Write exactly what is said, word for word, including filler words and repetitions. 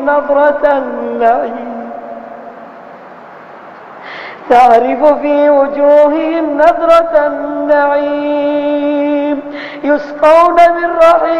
نظرة النعيم تعرف في وجوههم نظرة النعيم يسقون من رحيق